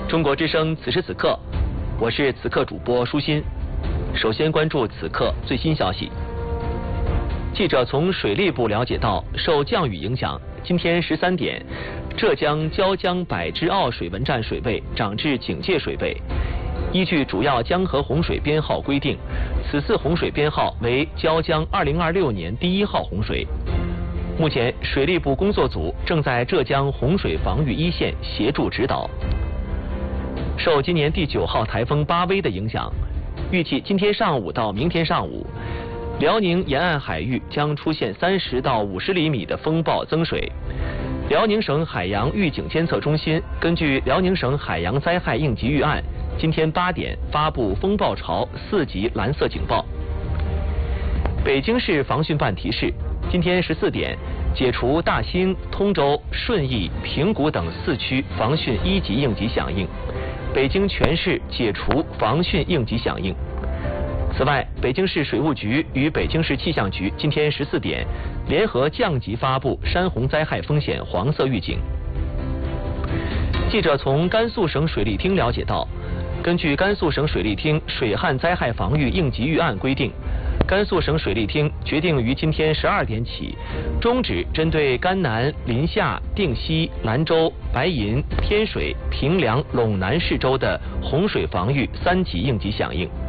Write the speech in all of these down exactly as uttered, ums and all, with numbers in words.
中国之声此时此刻，我是此刻主播舒心。首先关注此刻最新消息。记者从水利部了解到，受降雨影响，今天十三点，浙江椒江百之坳水文站水位涨至警戒水位。依据主要江河洪水编号规定，此次洪水编号为椒江二零二六年第一号洪水。目前，水利部工作组正在浙江洪水防御一线协助指导。受今年第九号台风巴威的影响，预计今天上午到明天上午，辽宁沿岸海域将出现三十到五十厘米的风暴增水。辽宁省海洋预警监测中心根据辽宁省海洋灾害应急预案，今天八点发布风暴潮四级蓝色警报。北京市防汛办提示，今天十四点解除大兴、通州、顺义、平谷等四区防汛一级应急响应，北京全市解除防汛应急响应。此外，北京市水务局与北京市气象局今天十四点联合降级发布山洪灾害风险黄色预警。记者从甘肃省水利厅了解到，根据甘肃省水利厅水旱灾害防御应急预案规定，甘肃省水利厅决定于今天十二点起，终止针对甘南、临夏、定西、兰州、白银、天水、平凉、陇南市州的洪水防御三级应急响应。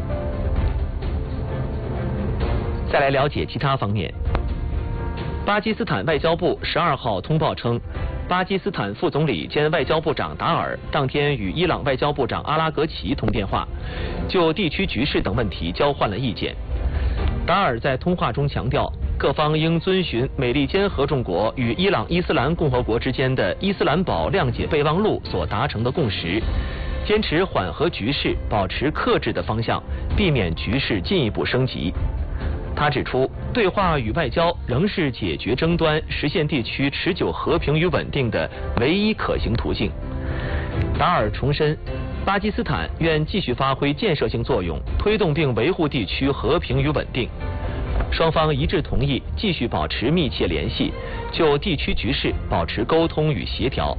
再来了解其他方面。巴基斯坦外交部十二号通报称，巴基斯坦副总理兼外交部长达尔当天与伊朗外交部长阿拉格齐通电话，就地区局势等问题交换了意见。达尔在通话中强调，各方应遵循美利坚合众国与伊朗伊斯兰共和国之间的伊斯兰堡谅解备忘录所达成的共识，坚持缓和局势、保持克制的方向，避免局势进一步升级。他指出，对话与外交仍是解决争端、实现地区持久和平与稳定的唯一可行途径。达尔重申，巴基斯坦愿继续发挥建设性作用，推动并维护地区和平与稳定。双方一致同意继续保持密切联系，就地区局势保持沟通与协调。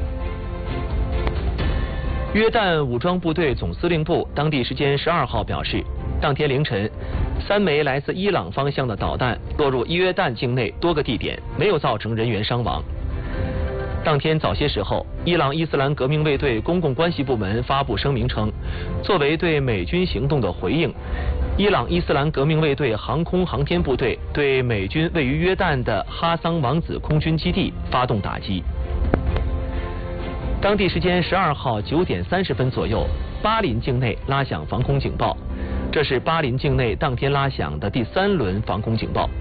约旦武装部队总司令部当地时间十二号表示，当天凌晨，三枚来自伊朗方向的导弹落入约旦境内多个地点，没有造成人员伤亡。当天早些时候，伊朗伊斯兰革命卫队公共关系部门发布声明称，作为对美军行动的回应，伊朗伊斯兰革命卫队航空航天部队对美军位于约旦的哈桑王子空军基地发动打击。当地时间十二号九点三十分左右，巴林境内拉响防空警报，这是巴林境内当天拉响的第三轮防空警报。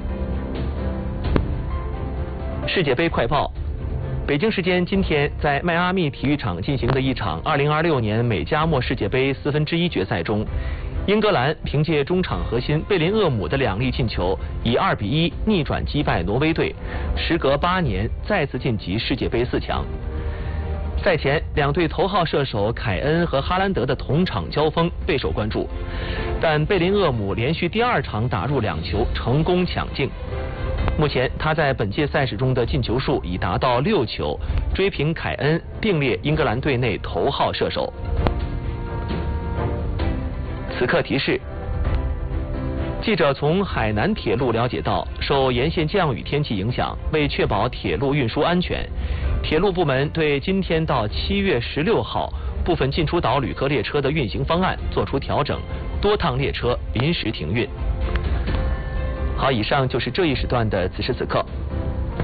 世界杯快报。北京时间今天，在迈阿密体育场进行的一场二零二六年美加墨世界杯四分之一决赛中，英格兰凭借中场核心贝林厄姆的两粒进球，以二比一逆转击败挪威队，时隔八年再次晋级世界杯四强。赛前，两队头号射手凯恩和哈兰德的同场交锋备受关注，但贝林厄姆连续第二场打入两球，成功抢镜。目前他在本届赛事中的进球数已达到六球，追平凯恩，并列英格兰队内头号射手。此刻提示：记者从海南铁路了解到，受沿线降雨天气影响，为确保铁路运输安全，铁路部门对今天到七月十六号部分进出岛旅客列车的运行方案作出调整，多趟列车临时停运。好，以上就是这一时段的此时此刻。